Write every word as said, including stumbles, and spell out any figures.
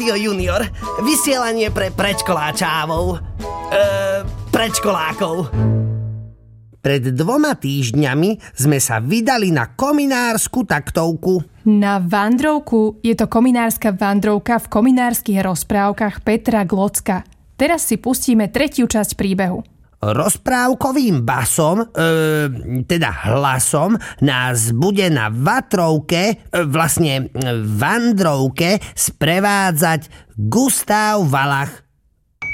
Rádio Junior. Vysielanie pre predškoláčávov. Eee, predškolákov. Pred dvoma týždňami sme sa vydali na kominársku taktovku. Na vandrovku. Je to kominárska vandrovka v kominárskych rozprávkach Petra Glocka. Teraz si pustíme tretiu časť príbehu. Rozprávkovým basom, e, teda hlasom, nás bude na Vatrovke, e, vlastne vandrovke, sprevádzať Gustav Valach.